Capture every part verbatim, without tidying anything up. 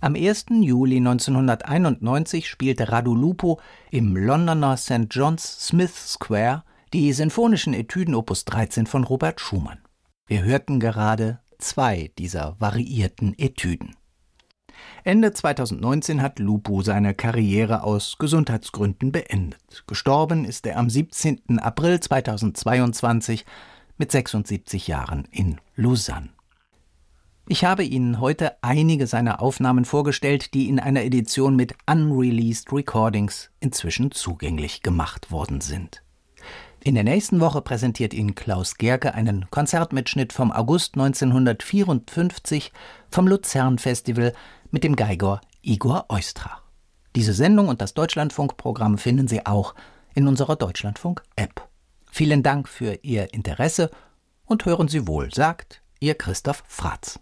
Am ersten Juli neunzehnhunderteinundneunzig spielte Radu Lupo im Londoner Sankt John's Smith Square die sinfonischen Etüden Opus dreizehn von Robert Schumann. Wir hörten gerade zwei dieser variierten Etüden. Ende zweitausendneunzehn hat Lupo seine Karriere aus Gesundheitsgründen beendet. Gestorben ist er am siebzehnten April zweitausendzweiundzwanzig mit sechsundsiebzig Jahren in Lausanne. Ich habe Ihnen heute einige seiner Aufnahmen vorgestellt, die in einer Edition mit Unreleased Recordings inzwischen zugänglich gemacht worden sind. In der nächsten Woche präsentiert Ihnen Klaus Gerke einen Konzertmitschnitt vom August neunzehnhundertvierundfünfzig vom Luzern-Festival mit dem Geiger Igor Oistrach. Diese Sendung und das Deutschlandfunk-Programm finden Sie auch in unserer Deutschlandfunk-App. Vielen Dank für Ihr Interesse und hören Sie wohl, sagt Ihr Christoph Fratz.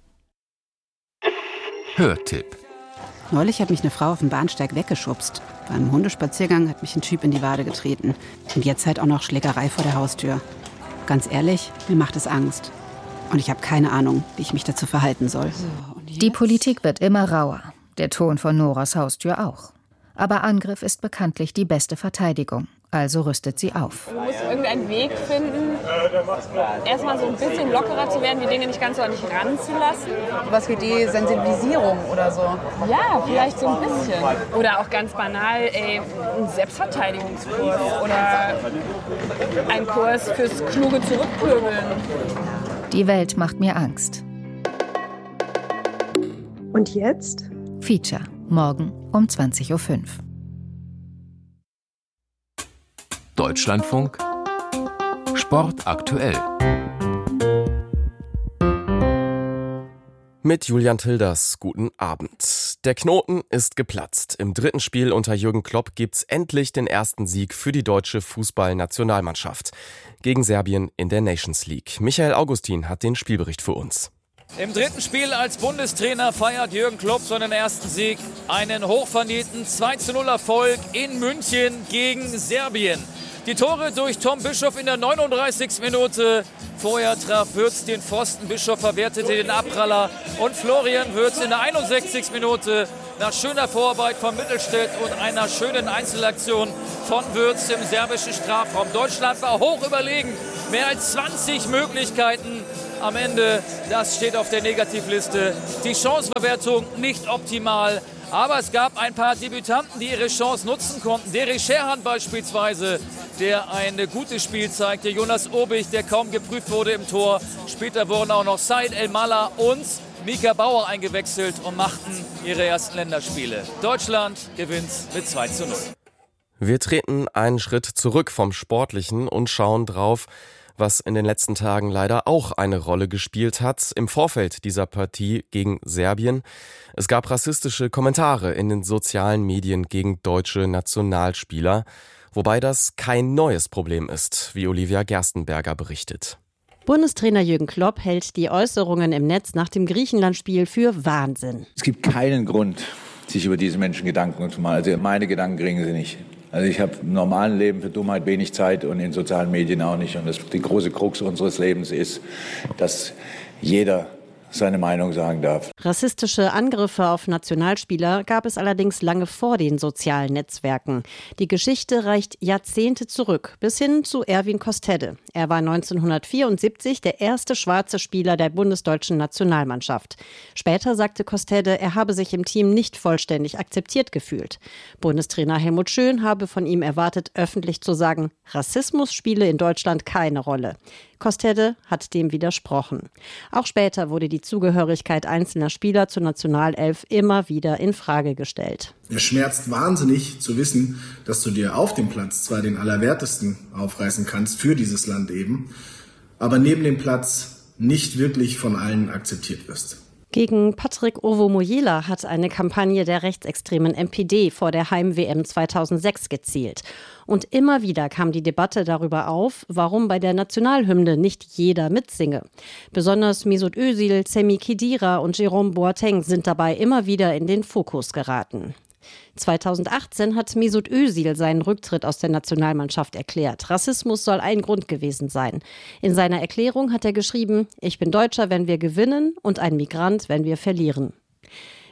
Hörtipp. Neulich hat mich eine Frau auf dem Bahnsteig weggeschubst. Beim Hundespaziergang hat mich ein Typ in die Wade getreten. Und jetzt halt auch noch Schlägerei vor der Haustür. Ganz ehrlich, mir macht es Angst. Und ich habe keine Ahnung, wie ich mich dazu verhalten soll. So, die Politik wird immer rauer. Der Ton von Noras Haustür auch. Aber Angriff ist bekanntlich die beste Verteidigung. Also rüstet sie auf. Man muss irgendeinen Weg finden, erstmal so ein bisschen lockerer zu werden, die Dinge nicht ganz so an dich ranzulassen. Was wie die Sensibilisierung oder so. Ja, vielleicht so ein bisschen. Oder auch ganz banal, ey, ein Selbstverteidigungskurs oder ein Kurs fürs kluge Zurückpöbeln. Die Welt macht mir Angst. Und jetzt? Feature, morgen um zwanzig Uhr fünf. Deutschlandfunk Sport aktuell. Mit Julian Tilders, guten Abend. Der Knoten ist geplatzt. Im dritten Spiel unter Jürgen Klopp gibt's endlich den ersten Sieg für die deutsche Fußballnationalmannschaft gegen Serbien in der Nations League. Michael Augustin hat den Spielbericht für uns. Im dritten Spiel als Bundestrainer feiert Jürgen Klopp seinen ersten Sieg. Einen hochverdienten zwei zu null Erfolg in München gegen Serbien. Die Tore durch Tom Bischoff in der neununddreißigsten Minute. Vorher traf Würz den Pfosten, Bischoff verwertete den Abpraller und Florian Würz in der einundsechzigsten Minute nach schöner Vorarbeit von Mittelstädt und einer schönen Einzelaktion von Würz im serbischen Strafraum. Deutschland war hoch überlegen, mehr als zwanzig Möglichkeiten. Am Ende, das steht auf der Negativliste. Die Chancenverwertung nicht optimal. Aber es gab ein paar Debütanten, die ihre Chance nutzen konnten. Derek Scherhan beispielsweise, der ein gutes Spiel zeigte. Jonas Obig, der kaum geprüft wurde im Tor. Später wurden auch noch Said El-Malla und Mika Bauer eingewechselt und machten ihre ersten Länderspiele. Deutschland gewinnt mit zwei zu null. Wir treten einen Schritt zurück vom Sportlichen und schauen drauf, was in den letzten Tagen leider auch eine Rolle gespielt hat im Vorfeld dieser Partie gegen Serbien. Es gab rassistische Kommentare in den sozialen Medien gegen deutsche Nationalspieler, wobei das kein neues Problem ist, wie Olivia Gerstenberger berichtet. Bundestrainer Jürgen Klopp hält die Äußerungen im Netz nach dem Griechenland-Spiel für Wahnsinn. Es gibt keinen Grund, sich über diese Menschen Gedanken zu machen. Also meine Gedanken kriegen sie nicht. Also ich habe im normalen Leben für Dummheit wenig Zeit und in sozialen Medien auch nicht. Und das, die große Krux unseres Lebens ist, dass jeder seine Meinung sagen darf. Rassistische Angriffe auf Nationalspieler gab es allerdings lange vor den sozialen Netzwerken. Die Geschichte reicht Jahrzehnte zurück, bis hin zu Erwin Kostede. Er war neunzehnhundertvierundsiebzig der erste schwarze Spieler der bundesdeutschen Nationalmannschaft. Später sagte Kostede, er habe sich im Team nicht vollständig akzeptiert gefühlt. Bundestrainer Helmut Schön habe von ihm erwartet, öffentlich zu sagen, Rassismus spiele in Deutschland keine Rolle. Kostede hat dem widersprochen. Auch später wurde die Zugehörigkeit einzelner Spieler zur Nationalelf immer wieder in Frage gestellt. Es schmerzt wahnsinnig zu wissen, dass du dir auf dem Platz zwar den Allerwertesten aufreißen kannst, für dieses Land eben, aber neben dem Platz nicht wirklich von allen akzeptiert wirst. Gegen Patrick Ovomoyela hat eine Kampagne der rechtsextremen M P D vor der Heim-W M zweitausendsechs gezielt. Und immer wieder kam die Debatte darüber auf, warum bei der Nationalhymne nicht jeder mitsinge. Besonders Mesut Özil, Semi Khedira und Jerome Boateng sind dabei immer wieder in den Fokus geraten. zweitausendachtzehn hat Mesut Özil seinen Rücktritt aus der Nationalmannschaft erklärt. Rassismus soll ein Grund gewesen sein. In seiner Erklärung hat er geschrieben, ich bin Deutscher, wenn wir gewinnen und ein Migrant, wenn wir verlieren.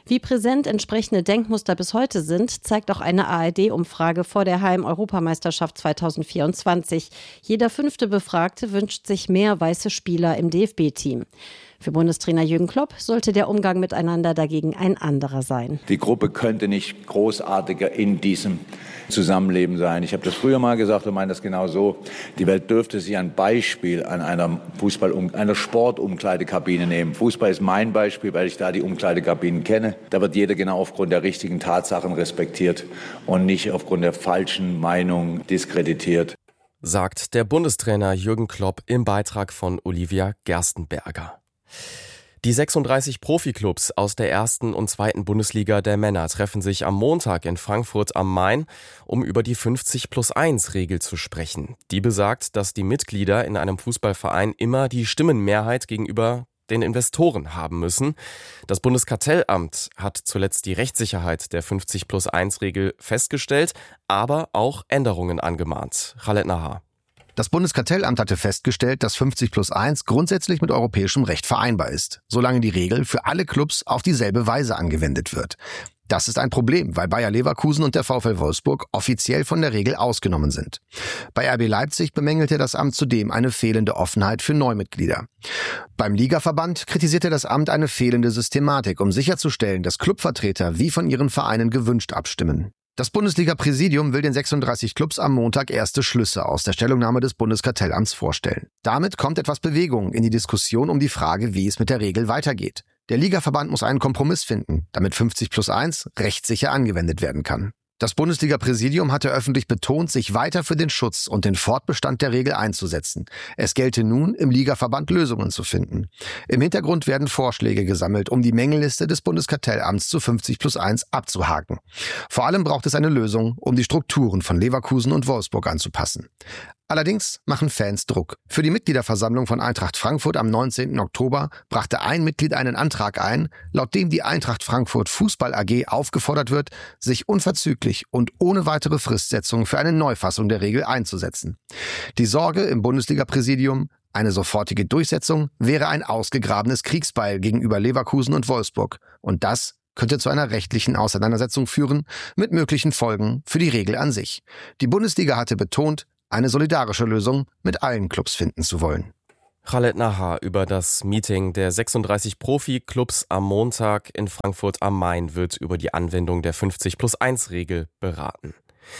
Wie präsent entsprechende Denkmuster bis heute sind, zeigt auch eine A R D-Umfrage vor der Heim-Europameisterschaft zweitausendvierundzwanzig. Jeder fünfte Befragte wünscht sich mehr weiße Spieler im D F B-Team. Für Bundestrainer Jürgen Klopp sollte der Umgang miteinander dagegen ein anderer sein. Die Gruppe könnte nicht großartiger in diesem Zusammenleben sein. Ich habe das früher mal gesagt und meine das genau so. Die Welt dürfte sich ein Beispiel an einer Fußball, einer Sportumkleidekabine nehmen. Fußball ist mein Beispiel, weil ich da die Umkleidekabinen kenne. Da wird jeder genau aufgrund der richtigen Tatsachen respektiert und nicht aufgrund der falschen Meinung diskreditiert. Sagt der Bundestrainer Jürgen Klopp im Beitrag von Olivia Gerstenberger. Die sechsunddreißig Profiklubs aus der ersten und zweiten Bundesliga der Männer treffen sich am Montag in Frankfurt am Main, um über die fünfzig plus eins Regel zu sprechen. Die besagt, dass die Mitglieder in einem Fußballverein immer die Stimmenmehrheit gegenüber den Investoren haben müssen. Das Bundeskartellamt hat zuletzt die Rechtssicherheit der fünfzig plus eins Regel festgestellt, aber auch Änderungen angemahnt. Khaled Nahar. Das Bundeskartellamt hatte festgestellt, dass fünfzig plus eins grundsätzlich mit europäischem Recht vereinbar ist, solange die Regel für alle Clubs auf dieselbe Weise angewendet wird. Das ist ein Problem, weil Bayer Leverkusen und der VfL Wolfsburg offiziell von der Regel ausgenommen sind. Bei R B Leipzig bemängelte das Amt zudem eine fehlende Offenheit für Neumitglieder. Beim Ligaverband kritisierte das Amt eine fehlende Systematik, um sicherzustellen, dass Clubvertreter wie von ihren Vereinen gewünscht abstimmen. Das Bundesliga-Präsidium will den sechsunddreißig Clubs am Montag erste Schlüsse aus der Stellungnahme des Bundeskartellamts vorstellen. Damit kommt etwas Bewegung in die Diskussion um die Frage, wie es mit der Regel weitergeht. Der Ligaverband muss einen Kompromiss finden, damit fünfzig plus eins rechtssicher angewendet werden kann. Das Bundesliga-Präsidium hatte öffentlich betont, sich weiter für den Schutz und den Fortbestand der Regel einzusetzen. Es gelte nun, im Ligaverband Lösungen zu finden. Im Hintergrund werden Vorschläge gesammelt, um die Mängelliste des Bundeskartellamts zu fünfzig plus eins abzuhaken. Vor allem braucht es eine Lösung, um die Strukturen von Leverkusen und Wolfsburg anzupassen. Allerdings machen Fans Druck. Für die Mitgliederversammlung von Eintracht Frankfurt am neunzehnten Oktober brachte ein Mitglied einen Antrag ein, laut dem die Eintracht Frankfurt Fußball A G aufgefordert wird, sich unverzüglich und ohne weitere Fristsetzung für eine Neufassung der Regel einzusetzen. Die Sorge im Bundesliga-Präsidium: eine sofortige Durchsetzung wäre ein ausgegrabenes Kriegsbeil gegenüber Leverkusen und Wolfsburg. Und das könnte zu einer rechtlichen Auseinandersetzung führen, mit möglichen Folgen für die Regel an sich. Die Bundesliga hatte betont, eine solidarische Lösung mit allen Clubs finden zu wollen. Khaled Nahar über das Meeting der sechsunddreißig Profi-Clubs am Montag in Frankfurt am Main wird über die Anwendung der fünfzig plus eins Regel beraten.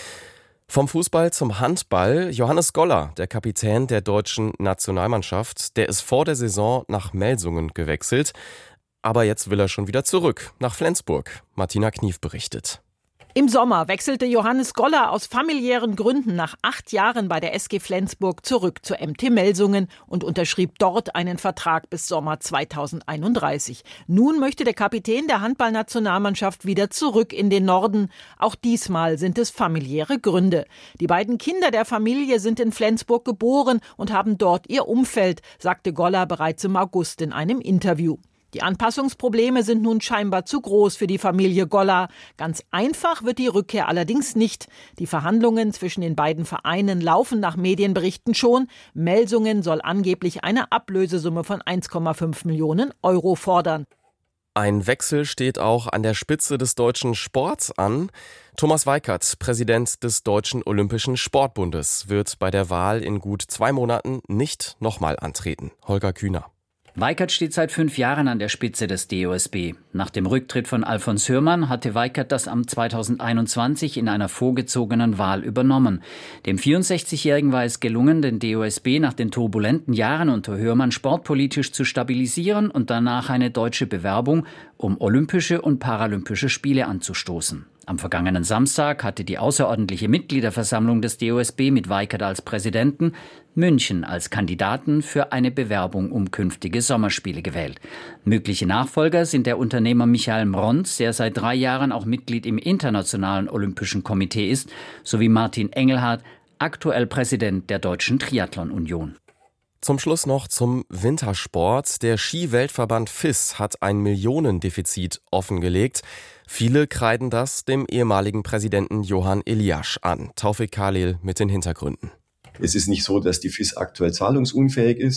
Vom Fußball zum Handball. Johannes Goller, der Kapitän der deutschen Nationalmannschaft, der ist vor der Saison nach Melsungen gewechselt. Aber jetzt will er schon wieder zurück nach Flensburg. Martina Knief berichtet. Im Sommer wechselte Johannes Goller aus familiären Gründen nach acht Jahren bei der S G Flensburg zurück zur M T Melsungen und unterschrieb dort einen Vertrag bis Sommer zweitausendeinunddreißig. Nun möchte der Kapitän der Handballnationalmannschaft wieder zurück in den Norden. Auch diesmal sind es familiäre Gründe. Die beiden Kinder der Familie sind in Flensburg geboren und haben dort ihr Umfeld, sagte Goller bereits im August in einem Interview. Die Anpassungsprobleme sind nun scheinbar zu groß für die Familie Goller. Ganz einfach wird die Rückkehr allerdings nicht. Die Verhandlungen zwischen den beiden Vereinen laufen nach Medienberichten schon. Melsungen soll angeblich eine Ablösesumme von eins Komma fünf Millionen Euro fordern. Ein Wechsel steht auch an der Spitze des deutschen Sports an. Thomas Weikert, Präsident des Deutschen Olympischen Sportbundes, wird bei der Wahl in gut zwei Monaten nicht nochmal antreten. Holger Kühner. Weikert steht seit fünf Jahren an der Spitze des D O S B. Nach dem Rücktritt von Alfons Hürmann hatte Weikert das Amt zweitausendeinundzwanzig in einer vorgezogenen Wahl übernommen. Dem vierundsechzigjährigen war es gelungen, den D O S B nach den turbulenten Jahren unter Hürmann sportpolitisch zu stabilisieren und danach eine deutsche Bewerbung um Olympische und Paralympische Spiele anzustoßen. Am vergangenen Samstag hatte die außerordentliche Mitgliederversammlung des D O S B mit Weikert als Präsidenten München als Kandidaten für eine Bewerbung um künftige Sommerspiele gewählt. Mögliche Nachfolger sind der Unternehmer Michael Mronz, der seit drei Jahren auch Mitglied im Internationalen Olympischen Komitee ist, sowie Martin Engelhardt, aktuell Präsident der Deutschen Triathlon-Union. Zum Schluss noch zum Wintersport. Der Ski-Weltverband F I S hat ein Millionendefizit offengelegt. Viele kreiden das dem ehemaligen Präsidenten Johann Eliasch an. Taufik Khalil mit den Hintergründen. Es ist nicht so, dass die F I S aktuell zahlungsunfähig ist,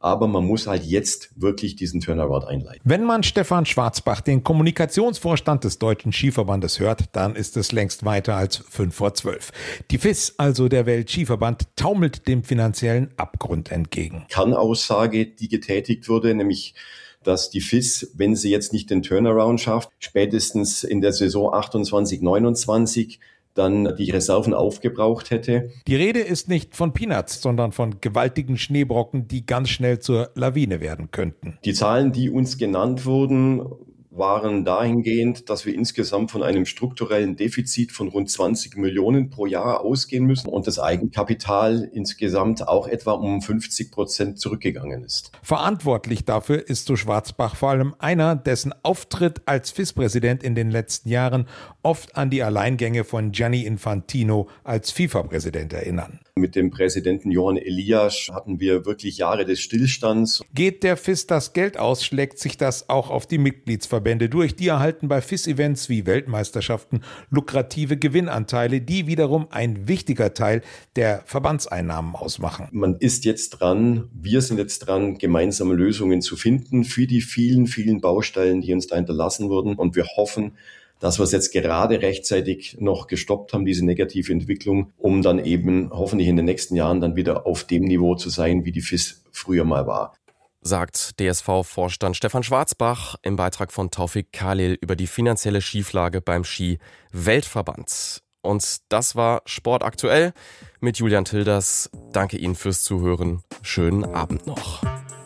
Aber man muss halt jetzt wirklich diesen Turnaround einleiten. Wenn man Stefan Schwarzbach, den Kommunikationsvorstand des Deutschen Skiverbandes, hört, dann ist es längst weiter als fünf vor zwölf. Die F I S, also der Weltskiverband, taumelt dem finanziellen Abgrund entgegen. Kernaussage, die getätigt wurde, nämlich dass die F I S, wenn sie jetzt nicht den Turnaround schafft, spätestens in der Saison achtundzwanzig neunundzwanzig dann die Reserven aufgebraucht hätte. Die Rede ist nicht von Peanuts, sondern von gewaltigen Schneebrocken, die ganz schnell zur Lawine werden könnten. Die Zahlen, die uns genannt wurden, waren dahingehend, dass wir insgesamt von einem strukturellen Defizit von rund zwanzig Millionen pro Jahr ausgehen müssen und das Eigenkapital insgesamt auch etwa um fünfzig Prozent zurückgegangen ist. Verantwortlich dafür ist so Schwarzbach vor allem einer, dessen Auftritt als F I S-Präsident in den letzten Jahren oft an die Alleingänge von Gianni Infantino als FIFA-Präsident erinnern. Mit dem Präsidenten Johan Elias hatten wir wirklich Jahre des Stillstands. Geht der F I S das Geld aus, schlägt sich das auch auf die Mitgliedsverbände durch. Die erhalten bei F I S-Events wie Weltmeisterschaften lukrative Gewinnanteile, die wiederum ein wichtiger Teil der Verbandseinnahmen ausmachen. Man ist jetzt dran, wir sind jetzt dran, gemeinsame Lösungen zu finden für die vielen, vielen Baustellen, die uns da hinterlassen wurden. Und wir hoffen, dass wir es jetzt gerade rechtzeitig noch gestoppt haben, diese negative Entwicklung, um dann eben hoffentlich in den nächsten Jahren dann wieder auf dem Niveau zu sein, wie die F I S früher mal war. Sagt D S V-Vorstand Stefan Schwarzbach im Beitrag von Taufik Khalil über die finanzielle Schieflage beim Ski-Weltverband. Und das war Sport aktuell mit Julian Tilders. Danke Ihnen fürs Zuhören. Schönen Abend noch.